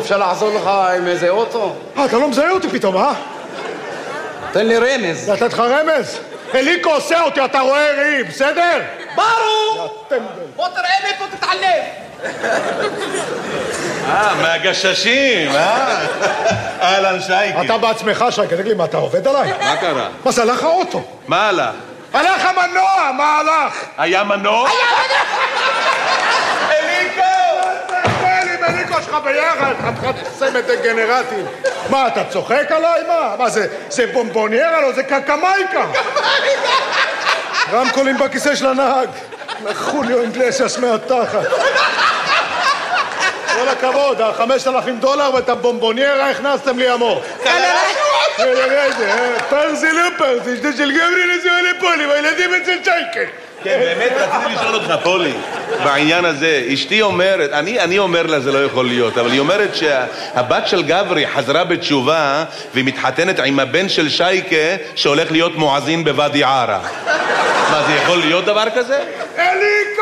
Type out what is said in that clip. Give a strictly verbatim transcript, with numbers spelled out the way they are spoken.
אפשר לעזור לך עם איזה אוטו? אה, אתה לא מזהה אותי פתאום, אה? תן לי רמז. לתת לך רמז? אליקו עושה אותי, אתה רואה ראי, בסדר? ברור! בוא תראה לי פה תתעלם. אה, מהגששים, אה? אהלן שייקי. אתה בעצמך, שייקי, תגיד לי, מה, אתה עובד עליי? מה קרה? מה זה, הלך האוטו? מה הלך? הלך המנוע, מה הלך? היה מנוע? היה מנוע! אליקו! תגיד לי, אליקו שלך ביחד, חתיכת סמד דגנרטים. מה, אתה צוחק עליי? מה? מה זה, זה בומבוניירה? לא, זה קקמייקה. רמקולים בכיסא של הנהג. לחוליו אינגלסיאס מהתחת. כל הכבוד, החמשת אלפים דולר ואת הבומבוניירה הכנסתם לי עמוק. פרזי לא פרזי, שדה של גברי נשואה לפולי, והילדים אצל שייקה. כן, באמת רציתי לשאול אותך, פולי, בעניין הזה. אשתי אומרת, אני, אני אומר לה זה לא יכול להיות, אבל היא אומרת שהבת של גברי חזרה בתשובה והיא מתחתנת עם הבן של שייקה שהולך להיות מואזין בוואדי ערה. מה, זה יכול להיות דבר כזה? אליקו!